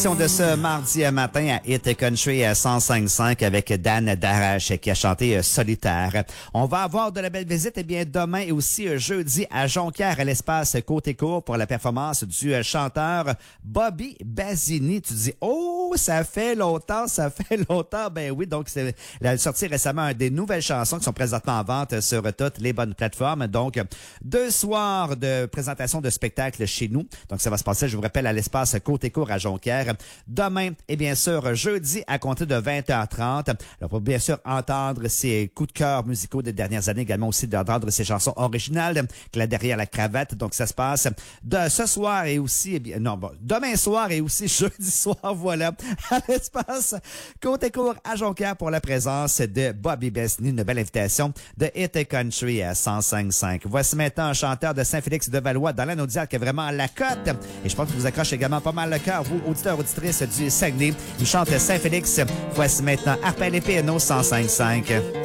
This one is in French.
De ce mardi matin à Hit Country à 105.5 avec Dan Darrache qui a chanté Solitaire. On va avoir de la belle visite demain et aussi jeudi à Jonquière à l'espace Côté-Court pour la performance du chanteur Bobby Basini. Tu dis, oh, ça fait longtemps. Ben oui, donc il a sorti récemment des nouvelles chansons qui sont présentement en vente sur toutes les bonnes plateformes. Donc, 2 soirs de présentation de spectacle chez nous. Donc, ça va se passer, je vous rappelle, à l'espace Côté-Court à Jonquière. Demain et bien sûr jeudi à compter de 20h30. Alors pour bien sûr entendre ses coups de cœur musicaux des dernières années, également aussi d'entendre ses chansons originales, là derrière la cravate. Donc ça se passe de ce soir et aussi, demain soir et aussi jeudi soir, voilà, à l'espace Côté-Court à Jonquière pour la présence de Bobby Basini, une belle invitation de Hit Country à 105.5. Voici maintenant un chanteur de Saint-Félix-de-Valois dans l'Anaudière qui est vraiment à la cote. Et je pense que vous accroche également pas mal le cœur, vous, auditeurs, auditrice du Saguenay. Il chante Saint-Félix. Voici maintenant Arpel et Piano 105.5.